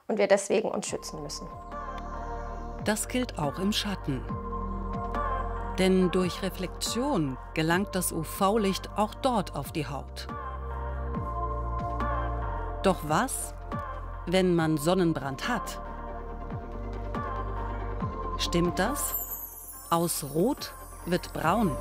und wir deswegen uns schützen müssen. Das gilt auch im Schatten. Denn durch Reflexion gelangt das UV-Licht auch dort auf die Haut. Doch was, wenn man Sonnenbrand hat? Stimmt das? Aus Rot wird braun.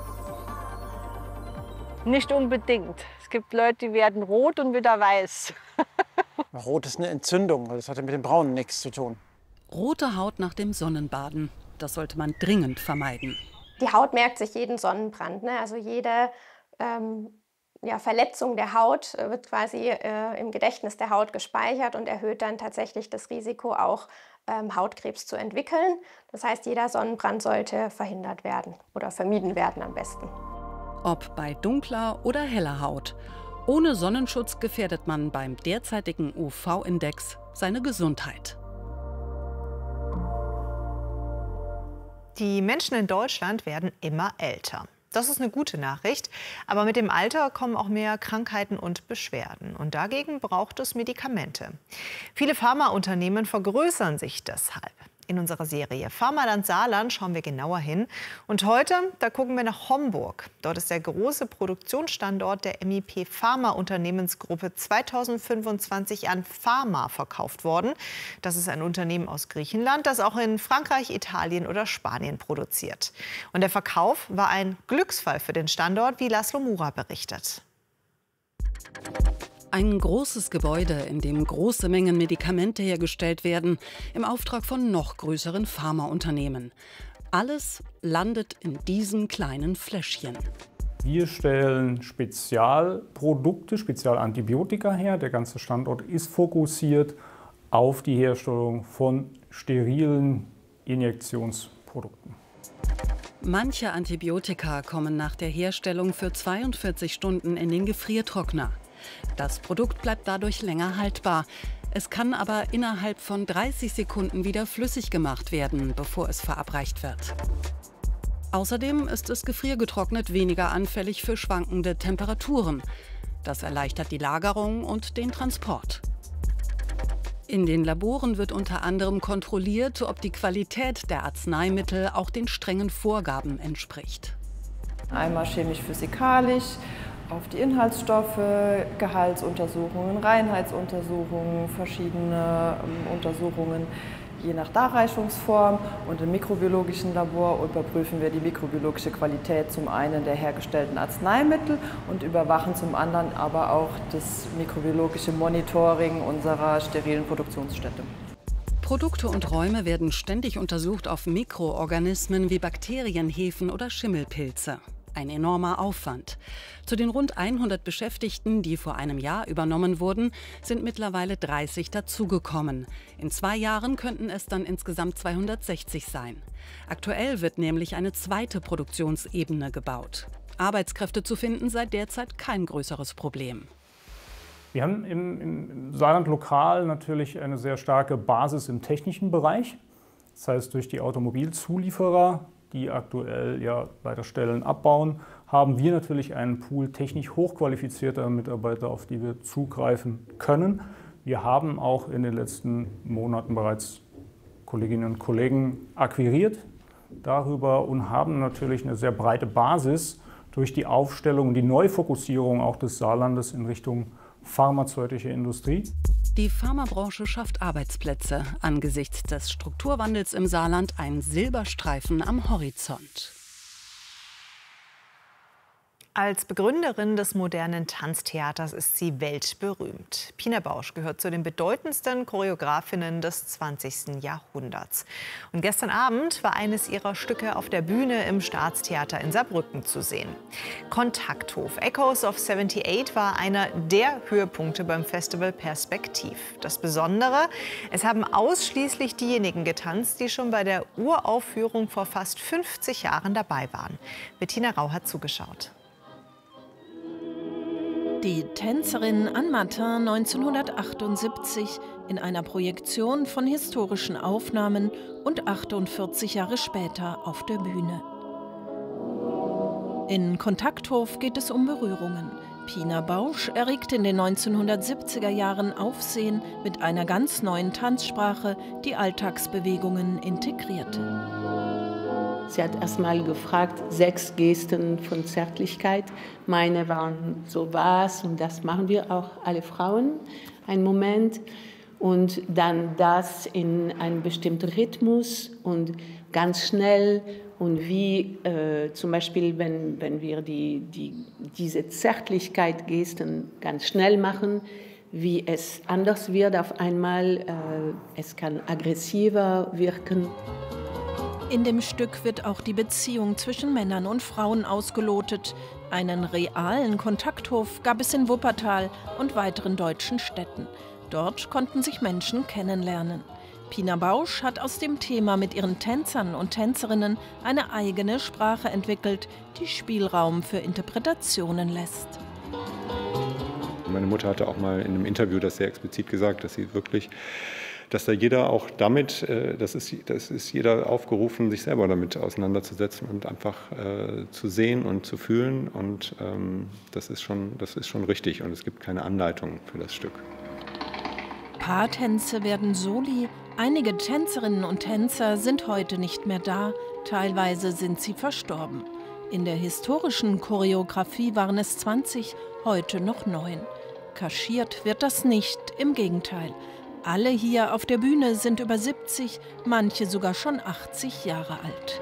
Nicht unbedingt. Es gibt Leute, die werden rot und wieder weiß. Rot ist eine Entzündung, das hat ja mit dem Braunen nichts zu tun. Rote Haut nach dem Sonnenbaden, das sollte man dringend vermeiden. Die Haut merkt sich jeden Sonnenbrand, ne? Also jede Verletzung der Haut wird quasi im Gedächtnis der Haut gespeichert und erhöht dann tatsächlich das Risiko, auch Hautkrebs zu entwickeln. Das heißt, jeder Sonnenbrand sollte verhindert werden oder vermieden werden am besten. Ob bei dunkler oder heller Haut. Ohne Sonnenschutz gefährdet man beim derzeitigen UV-Index seine Gesundheit. Die Menschen in Deutschland werden immer älter. Das ist eine gute Nachricht, aber mit dem Alter kommen auch mehr Krankheiten und Beschwerden. Und dagegen braucht es Medikamente. Viele Pharmaunternehmen vergrößern sich deshalb. In unserer Serie Pharmaland Saarland schauen wir genauer hin. Und heute, da gucken wir nach Homburg. Dort ist der große Produktionsstandort der MIP Pharma Unternehmensgruppe 2025 an Pharma verkauft worden. Das ist ein Unternehmen aus Griechenland, das auch in Frankreich, Italien oder Spanien produziert. Und der Verkauf war ein Glücksfall für den Standort, wie Laszlo Mura berichtet. Ein großes Gebäude, in dem große Mengen Medikamente hergestellt werden, im Auftrag von noch größeren Pharmaunternehmen. Alles landet in diesem kleinen Fläschchen. Wir stellen Spezialprodukte, Spezialantibiotika her. Der ganze Standort ist fokussiert auf die Herstellung von sterilen Injektionsprodukten. Manche Antibiotika kommen nach der Herstellung für 42 Stunden in den Gefriertrockner. Das Produkt bleibt dadurch länger haltbar. Es kann aber innerhalb von 30 Sekunden wieder flüssig gemacht werden, bevor es verabreicht wird. Außerdem ist es gefriergetrocknet weniger anfällig für schwankende Temperaturen. Das erleichtert die Lagerung und den Transport. In den Laboren wird unter anderem kontrolliert, ob die Qualität der Arzneimittel auch den strengen Vorgaben entspricht. Einmal chemisch-physikalisch, auf die Inhaltsstoffe, Gehaltsuntersuchungen, Reinheitsuntersuchungen, verschiedene Untersuchungen je nach Darreichungsform. Und im mikrobiologischen Labor überprüfen wir die mikrobiologische Qualität zum einen der hergestellten Arzneimittel und überwachen zum anderen aber auch das mikrobiologische Monitoring unserer sterilen Produktionsstätte. Produkte und Räume werden ständig untersucht auf Mikroorganismen wie Bakterien, Hefen oder Schimmelpilze. Ein enormer Aufwand. Zu den rund 100 Beschäftigten, die vor einem Jahr übernommen wurden, sind mittlerweile 30 dazugekommen. In 2 Jahren könnten es dann insgesamt 260 sein. Aktuell wird nämlich eine zweite Produktionsebene gebaut. Arbeitskräfte zu finden sei derzeit kein größeres Problem. Wir haben im Saarland lokal natürlich eine sehr starke Basis im technischen Bereich. Das heißt, durch die Automobilzulieferer, die aktuell ja leider Stellen abbauen, haben wir natürlich einen Pool technisch hochqualifizierter Mitarbeiter, auf die wir zugreifen können. Wir haben auch in den letzten Monaten bereits Kolleginnen und Kollegen akquiriert darüber und haben natürlich eine sehr breite Basis durch die Aufstellung und die Neufokussierung auch des Saarlandes in Richtung pharmazeutische Industrie. Die Pharmabranche schafft Arbeitsplätze. Angesichts des Strukturwandels im Saarland ein Silberstreifen am Horizont. Als Begründerin des modernen Tanztheaters ist sie weltberühmt. Pina Bausch gehört zu den bedeutendsten Choreografinnen des 20. Jahrhunderts. Und gestern Abend war eines ihrer Stücke auf der Bühne im Staatstheater in Saarbrücken zu sehen. Kontakthof Echoes of 78 war einer der Höhepunkte beim Festival Perspektiv. Das Besondere, es haben ausschließlich diejenigen getanzt, die schon bei der Uraufführung vor fast 50 Jahren dabei waren. Bettina Rau hat zugeschaut. Die Tänzerin Anne Martin 1978 in einer Projektion von historischen Aufnahmen und 48 Jahre später auf der Bühne. In Kontakthof geht es um Berührungen. Pina Bausch erregte in den 1970er Jahren Aufsehen mit einer ganz neuen Tanzsprache, die Alltagsbewegungen integrierte. Sie hat erst mal gefragt, 6 Gesten von Zärtlichkeit. Meine waren so was und das machen wir auch alle Frauen, einen Moment. Und dann das in einem bestimmten Rhythmus und ganz schnell. Und wie zum Beispiel, wenn wir diese Zärtlichkeit-Gesten ganz schnell machen, wie es anders wird auf einmal. Es kann aggressiver wirken. In dem Stück wird auch die Beziehung zwischen Männern und Frauen ausgelotet. Einen realen Kontakthof gab es in Wuppertal und weiteren deutschen Städten. Dort konnten sich Menschen kennenlernen. Pina Bausch hat aus dem Thema mit ihren Tänzern und Tänzerinnen eine eigene Sprache entwickelt, die Spielraum für Interpretationen lässt. Meine Mutter hatte auch mal in einem Interview das sehr explizit gesagt, dass sie wirklich, dass da jeder auch damit, das ist jeder aufgerufen, sich selber damit auseinanderzusetzen und einfach zu sehen und zu fühlen. Und das ist schon richtig und es gibt keine Anleitung für das Stück. Paartänze werden Soli. Einige Tänzerinnen und Tänzer sind heute nicht mehr da, teilweise sind sie verstorben. In der historischen Choreografie waren es 20, heute noch 9. Kaschiert wird das nicht, im Gegenteil. Alle hier auf der Bühne sind über 70, manche sogar schon 80 Jahre alt.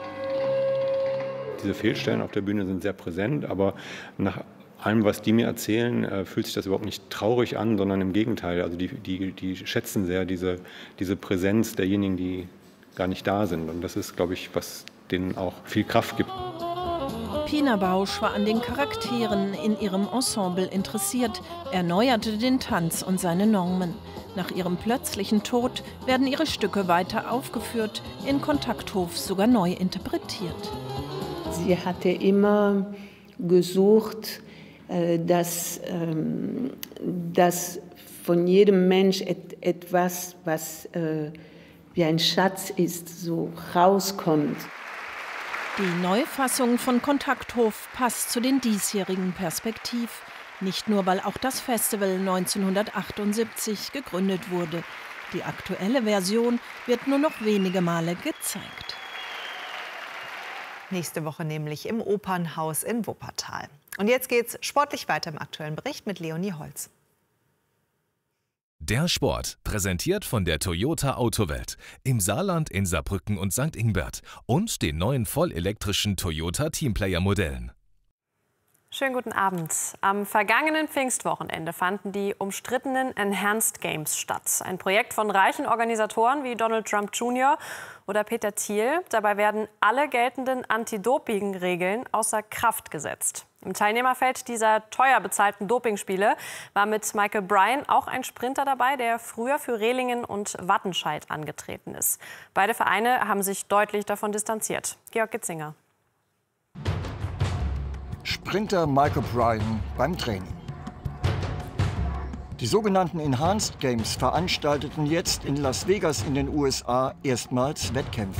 Diese Fehlstellen auf der Bühne sind sehr präsent, aber nach allem, was die mir erzählen, fühlt sich das überhaupt nicht traurig an, sondern im Gegenteil. Also die schätzen sehr diese Präsenz derjenigen, die gar nicht da sind. Und das ist, glaube ich, was denen auch viel Kraft gibt. Pina Bausch war an den Charakteren in ihrem Ensemble interessiert, erneuerte den Tanz und seine Normen. Nach ihrem plötzlichen Tod werden ihre Stücke weiter aufgeführt, in Kontakthof sogar neu interpretiert. Sie hatte immer gesucht, dass von jedem Mensch etwas, was wie ein Schatz ist, so rauskommt. Die Neufassung von Kontakthof passt zu den diesjährigen Perspektiv. Nicht nur, weil auch das Festival 1978 gegründet wurde. Die aktuelle Version wird nur noch wenige Male gezeigt. Nächste Woche nämlich im Opernhaus in Wuppertal. Und jetzt geht's sportlich weiter im aktuellen Bericht mit Leonie Holz. Der Sport, präsentiert von der Toyota Autowelt im Saarland, in Saarbrücken und St. Ingbert und den neuen vollelektrischen Toyota Teamplayer-Modellen. Schönen guten Abend. Am vergangenen Pfingstwochenende fanden die umstrittenen Enhanced Games statt. Ein Projekt von reichen Organisatoren wie Donald Trump Jr. oder Peter Thiel. Dabei werden alle geltenden Anti-Doping-Regeln außer Kraft gesetzt. Im Teilnehmerfeld dieser teuer bezahlten Dopingspiele war mit Michael Bryan auch ein Sprinter dabei, der früher für Rehlingen und Wattenscheid angetreten ist. Beide Vereine haben sich deutlich davon distanziert. Georg Gitzinger. Sprinter Michael Bryan beim Training. Die sogenannten Enhanced Games veranstalteten jetzt in Las Vegas in den USA erstmals Wettkämpfe.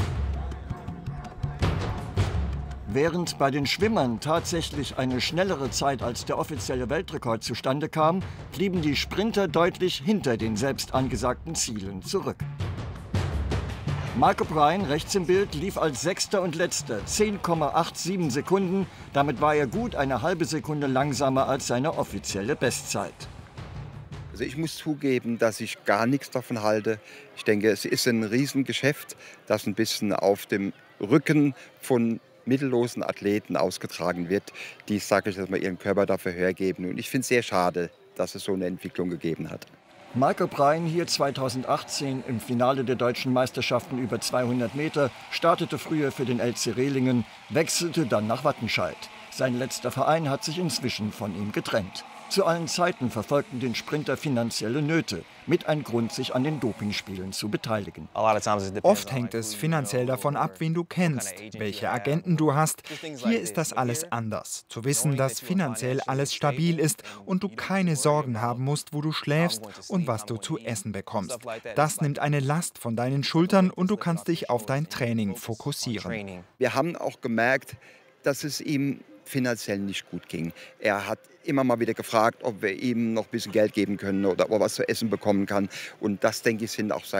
Während bei den Schwimmern tatsächlich eine schnellere Zeit als der offizielle Weltrekord zustande kam, blieben die Sprinter deutlich hinter den selbst angesagten Zielen zurück. Michael Bryan, rechts im Bild, lief als Sechster und Letzter 10,87 Sekunden. Damit war er gut eine halbe Sekunde langsamer als seine offizielle Bestzeit. Also ich muss zugeben, dass ich gar nichts davon halte. Ich denke, es ist ein Riesengeschäft, das ein bisschen auf dem Rücken von mittellosen Athleten ausgetragen wird, die, sage ich, dass man ihren Körper dafür hergeben. Und ich finde es sehr schade, dass es so eine Entwicklung gegeben hat. Michael Bryan hier 2018 im Finale der deutschen Meisterschaften über 200 Meter, startete früher für den LC Rehlingen, wechselte dann nach Wattenscheid. Sein letzter Verein hat sich inzwischen von ihm getrennt. Zu allen Zeiten verfolgten den Sprinter finanzielle Nöte, mit ein Grund, sich an den Dopingspielen zu beteiligen. Oft hängt es finanziell davon ab, wen du kennst, welche Agenten du hast. Hier ist das alles anders. Zu wissen, dass finanziell alles stabil ist und du keine Sorgen haben musst, wo du schläfst und was du zu essen bekommst. Das nimmt eine Last von deinen Schultern und du kannst dich auf dein Training fokussieren. Wir haben auch gemerkt, dass es ihm finanziell nicht gut ging. Er hat immer mal wieder gefragt, ob wir ihm noch ein bisschen Geld geben können oder ob er was zu essen bekommen kann. Und das, denke ich, sind auch seine